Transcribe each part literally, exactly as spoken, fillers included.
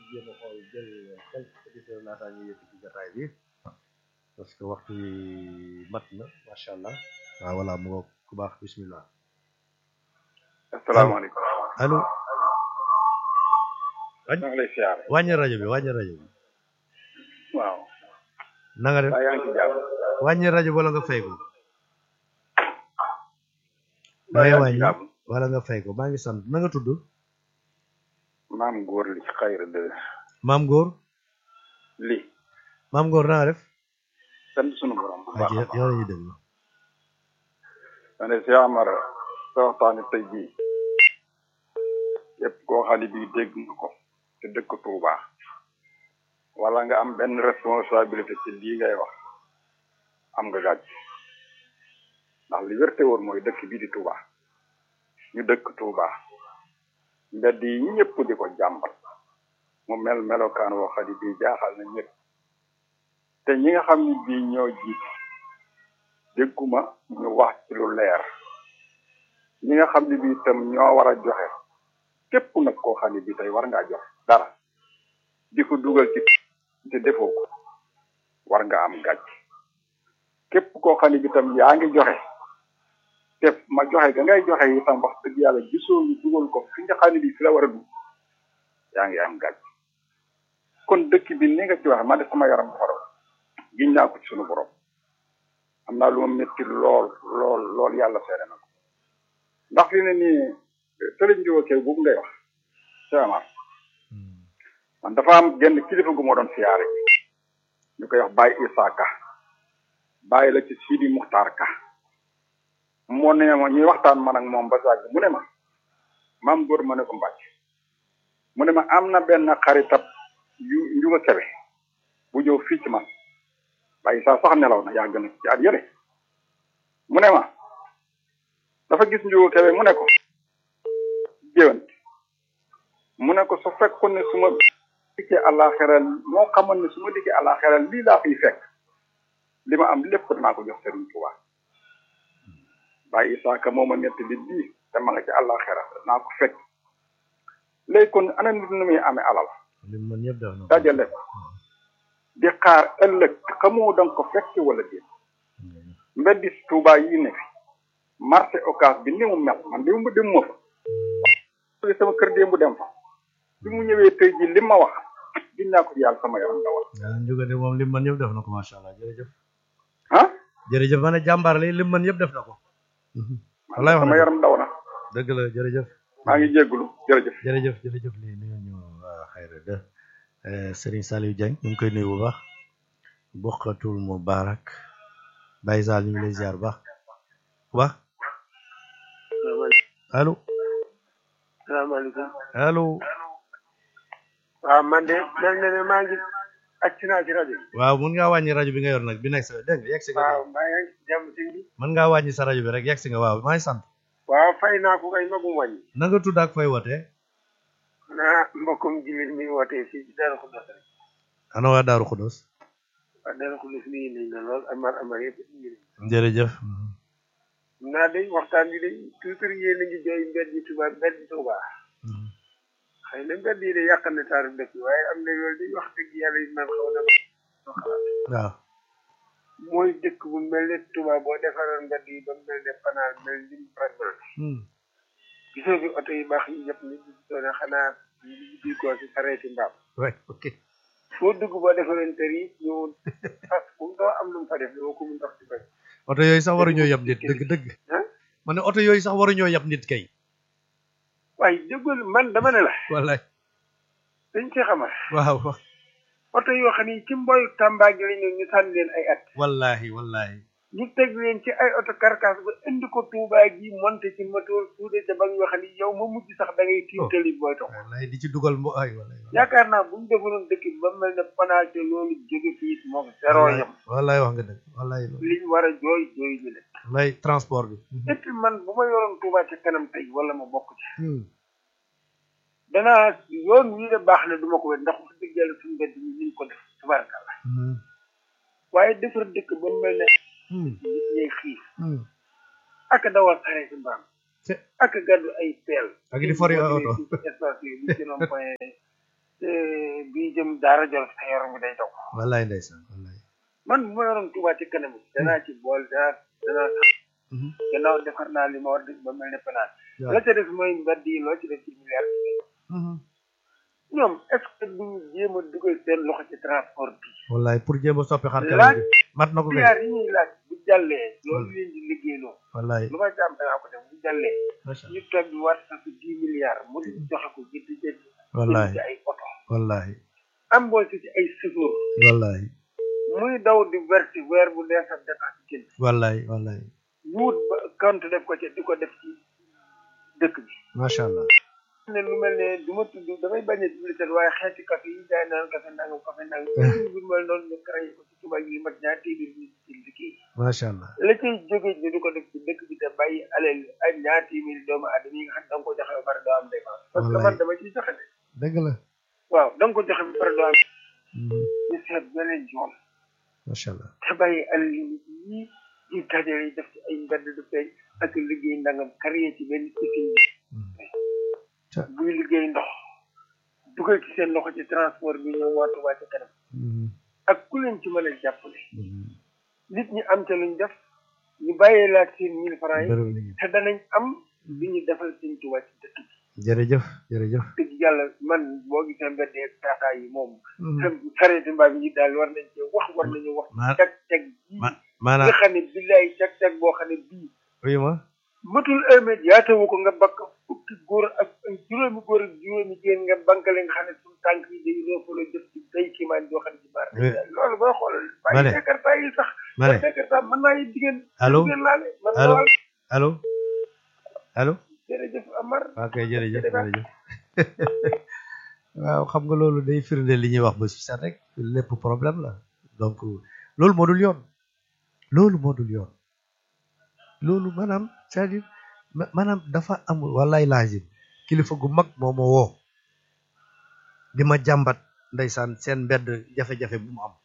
jéem a xool jël quelques auditeurs laataa ñuy yëkkati jotaay bi parce que waxtu yi mat na macha allah. waaw voilà mu ngoog ku baax bismillah. asalaamaaleykum. allo. maa ngi lay siyaare. wàññi rajo bi wàññi rajo bi. waaw. na nga def yaa ngi ci jàmm. wàññi rajo wala nga fay ko. maa ngay ngi ci wàññi jàmm. wala nga fay ko maa ngi sant na nga tudd. maam góor li ci xayra de maam góor. li maam góor na nga def. sant sunu borom bu baax a waaw baax. yow la ñuy déglu. ma ne Cheikh Amar sa waxtaani tey jii yëpp koo xam ne bii dégg nga ko te dëkk Touba wala nga am benn responsabilité ci lii ngay wax am nga gàcc ndax li wérte woon mooy dëkk bii di Touba ñu dëkk Touba mbedd yi ñëpp di ko jàmbat mu mel melokaan woo xam ne bii jaaxal na ñëpp te ñi nga xam ne bii ñoo jiit dégguma ñu wax ci lu leer ñi nga xam ne bii itam ñoo war a joxe képp nag koo xam ne bii tey war ngaa joxe dara di ko dugal ci te defoo ko war nga am gàcc képp koo xam ne bii itam yaa ngi joxe te ma joxe ga ngay joxe itam wax dëgg yàlla gisoo ñu dugal ko fi nga xam ne bii fi la war a dugg yaa ngi am gàcc kon dëkk bi ni nga ci waxe ma de sama yaram xorow giñ naa ko ci sunu borom am naa lu ma métti lool lool lool yàlla seede na ko ndax fi ne nii sëriñ Ndiou Kelle boobu ngay wax Cheikh man dafa am genn kilifa gu ma doon siyaare ñu koy wax Baye Issa Ka bàyyi la ci Sidi Muxtaar Ka moo ne ma ñuy waxtaan man ak moom ba sàgg mu ne ma maam góor ma ne ko mbàcc mu ne ma am na benn xaritab yu Ndiouga Kebe bu ñëw fii ci man Baye Issa sax nelaw na yàgg na ci at yële mu ne ma dafa gis Ndiouga Kebe mu ne ko jéwante mu ne ko su fekkoon ne su ma dikkee àllaaxira moo xamoon ne su ma dikkee àllaaxira lii laa fiy fekk li ma am lépp danaa ko jox Serigne Touba Baye Issa Ka moo ma netti li bii te ma nga ci àllaaxira danaa ko fekk léegi kon ana nit nu muy amee alal li man yëpp def na ko. dajale ko di xaar ëllëg xamoo danga ko fekk wala déet mbeddi Touba yi ne fi marché Ocass bi ni mu mel man démb dem ma fa sama kër démb dem fa bi mu ñëwee tey ji li ma wax gis naa ko ci yàlla sama yaram dawal waaw Ndiouga de moom lim man yëpp def na ko macha allah jërëjëf. ah jërëjëf ma ne jàmbaar la lim man yëpp def na ko. wallaay wax sama na yaram daw na dëgg la jërëjëf. maa ngi jéggulu jërëjëf jërëjëf jërëjëf lii nuyu ñu waa xayra de Serigne Saliou Dieng ñu ngi koy nuyu bu baax bokkatul mubarak Baye Sall ñu ngi lay ziar bu baax wax allo salaamaaleykum. allo waaw man de mel na ne maa ngi accident ci rajo bi. waaw mun ngaa wàññi rajo bi nga yor nag bi nekk sa dégg nga yegg si nga waaw maa ngi ci jàmm si bi. mën ngaa wàññi sa rajo bi rek yegg si nga waaw maa ngi sant waaw fay naa ko kay magum wàññi. na nga tudd ak fay wootee naa mbokkum jilit mi wootee fii ci Darou Khoudoss rek. ana waa Daaru Xudoos waaw Darou Khoudoss nii nañ la lool amar amar yëpp ñu ngi jërëjëf naa de waxtaan bi de toujours yéen a ngi jooy mbedd yi Touba mbedd yi Touba xëy na mbedd yi de yàq na taaru dëkk waaye am na loolu di wax dëgg yàlla yi man xaw na ma xalaat waaw mooy dëkk bu mel ne Touba boo defaroon mbedd yi ba mu mel ne panaal mel ni vraiment gisoo fi oto yu baax yi yëpp nit ñi gisoo ne xanaa di ko si sareeti mbaam ouais ok foo dugg boo defaroon tër yi ñu fas bu doo am lu mu fa def doo ko mun ndox ci bëri oto yooyu sax waruñoo yab nit dëgg dëgg ma ne oto yooyu sax waruñoo yab nit kay waaye déggul man dama ne la wallaay dañ ci xamal waaw oto yoo xam ne ci mboyu Tamba gi la ñu ñu sànni leen ay at wallahi wallahi ñu teg leen ci ay oto carcasse ba indi ko Touba gi monté ci moteur suude ca ba nga xam ne yow ma mujj sax da ngay tiitali booy tox wallahi di ci dugal mbo ay wallahi yaakaar naa bu ñu defaroon dëkk bi ba mel ne panaal te loolu jóge fii moo ko zéro yam wallahi wax nga dëgg wallahi liñ war a jooy jooy ñu ne wallahi transport bi et puis man bu ma yoroon Touba ci kanam tey wala ma bokk ci danaa yoon wii de baax na du ma ko wet ndax wax dëgg yàlla suñu mbedd ñi ñu ko def tubaarkàlla waaye defar dëkk ba mel ne nit ñay xiif ak dawal xare ci mbaam ak gàddu ay peel ak di fori oto espace yi li ci rond point te bii jëm daara Jolof sa yaram bi day daw. wallaay ndeysaan wallaay. man bu ma yoroon Touba ci kanam danaa ci bool danaa danaa sax. gannaaw defar naa li ma war ba mel ne penal. la ca def mooy mbedd yi loo ci def ci milliard ñoom est ce que duñu jéem a dugal seen loxo ci transport bi. wallaay pour jéem a soppi xar laaj mat na ko milliards yi ñuy laaj bu jàllee loolu leen di liggéeyloo. wallaay lu ma ci am danaa ko def bu jàllee. ñu toog bi war sa fi dix milliards mu di joxe ko ji di jënd. wallaay ci ay oto. wallaay. embauché ci ay chauffeur. wallaay. muy daw di verser weer bu dee sa dépense kenn. wallaay wallaay. wut ba compte def ko ci di ko def ci dëkk bi. macha allah. ne lu mel ne du ma tudd damay bañ a publicité waaye xeeti café yi jaay naan café nangam café nangam. bu mel noonu ñu créé ko ci tubaab yi mat ñaar téeméer bi ci liggéey. macha allah. la cay jógee ñu di ko def ci dëkk bi te bàyyi alal ay ñaar téeméeri doomu aadama yi nga xam da nga ko joxe ba pare doo am dépense. parce que man dama ciy joxe de. dëgg la. waaw da nga ko joxe ba pare doo am. ñu seet beneen yoon. macha allah. te bàyyi alal yi yi yi dajale yi def ci ay mbedd du feeñ ak liggéey ndangam créé ci benn usine bi. buy liggéey ndox dugal ci seen loxo ci transport bi ñoom waa Touba ci kanam ak ku leen ci mën a jàppale nit ñi am ca luñ def ñu bàyyee laaj seen mille francs yi te danañ am li ñu defal seen Touba ci dëkk bi jërëjëf jërëjëf dëgg yàlla man boo gisee mbedd ak tata yi moom sareeti mbaam yi daal war nañ ci wax war nañu wax teg teg bii maanaam nga xam ne billaay teg teg boo xam ne bii oui ma matul un mètre yaatawu ko nga bakk fukki góor ak juróomi góor ak juróomi jigéen nga bankale nga xam ne suñu tànk yi day roofala jëf ci day kiimaan joo xam ne ci baar loolu booy xool bàyyi Jakarta yi sax bàyyi Jakarta mën naa yi jigéen allo jigéen laale man allo allo allo jërëjëf Amar ok jërëjëf jërëjëf waaw xam nga loolu day firnde li ñuy wax ba su set rek lépp problème la donc loolu moo dul yoon loolu moo dul yoon loolu maanaam c'est-à-dire maanaam dafa am wallaay laazim kilifa gu mag moo ma woo di ma jàmbat ndeysaan seen mbedd jafe-jafe bu mu am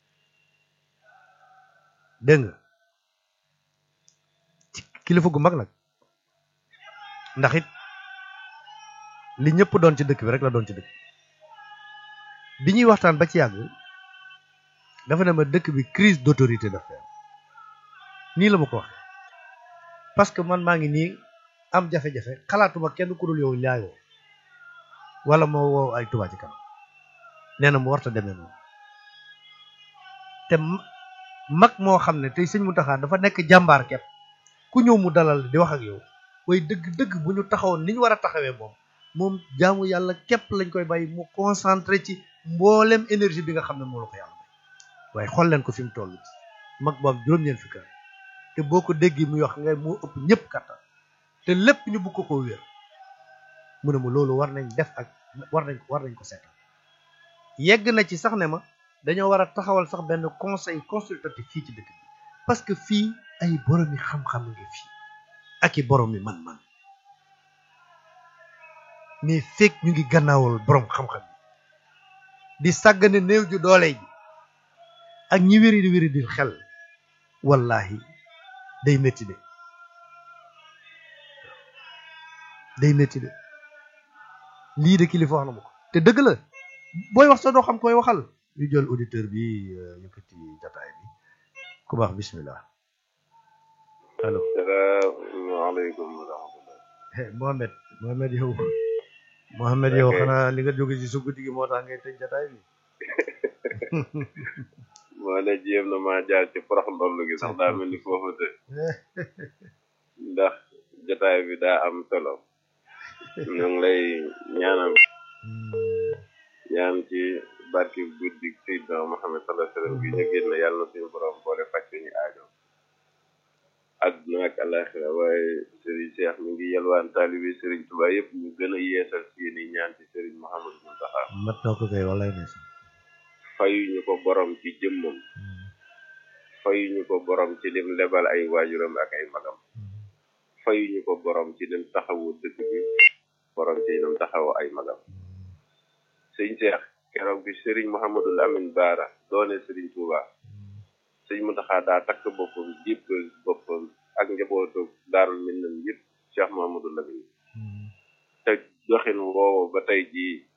dégg nga kilifa gu mag nag ndax it li ñëpp doon ci dëkk bi rek la doon ci dëkk bi ñuy waxtaan ba ci yàgg dafa ne ma dëkk bi crise d'autorité dafa am nii la ma ko waxee parce que man maa ngi nii am jafe-jafe xalaatuma kenn ku dul yow laayoo wala moo woo ay Touba ci kanam nee na mu warta demee noonu te mag moo xam ne tey sëñ Mountakha dafa nekk jàmbaar kepp ku ñëw mu dalal di wax ak yow way dëgg-dëgg bu ñu taxawoon ni ñu war a taxawee moom moom jaamu yàlla képp lañ koy bàyyi mu concentré ci mboolem énergie bi nga xam ne moo la ko yàlla may waaye xool leen ko fi mu toll mag boobu juróom-ñeent fukki at te boo ko déggee muy wax nga moo ëpp ñëpp kattan te lépp ñu bugg ko koo wér mu ne ma loolu war nañ def ak war nañ war nañ ko seetal yegg na ci sax ne ma dañoo war a taxawal sax benn conseil consultatif fii ci dëkk bi parce que fii ay borom yi xam-xam nga fii ak i borom yi man-man mais fekk ñu ngi gannaawal borom xam-xam yi di sàggane néew ju doole ji ak ñi wéri di wéri di xel wallahi day métti de day métti de lii de kilifa wax na ma ko te dëgg la booy wax sa doo xam koy waxal ñu jël auditeur bi yëkkati jataay bi ku baax bismillah allo salaamaaleykum wa rahmatullah Mohamed Mohamed yow Mohamed yow xanaa li nga jóge ci su guddi gi moo tax ngay tëj jataay bi moo ne jéem na maa jaar ci porox ndollu gi sax daa mel ni foofu te ndax jataay bi daa am solo ñu ngi lay ñaanal ñaan ci barki guddi Seydina Muhammad sallallahu alayhi wa sallam gi ñu génn yàlla na suñu borom boole faj suñu aajo àdduna ak àllaaxira waaye Serigne Cheikh mi ngi yalwaan taalibe Serigne Touba yëpp ñu gën a yeesal seeni ñaan ci Serigne Mouhamadou Mountakha mat na ko kay walay ne fayuñu ko borom ci jëmmam fayuñu ko borom ci lim lebal ay waajuram ak ay magam fayuñu ko borom ci lim taxawu dëkk bi borom ci lim taxawu ay magam sëñ Cheikh keroog bi Serigne Mouhamadou Amine Bara doone Serigne Touba sëñ Mountakha daa takk boppam jébbal boppam ak njabootu Daarul Minam yëpp Cheikh Mouhamadou Lamine te doxin woowu ba tey jii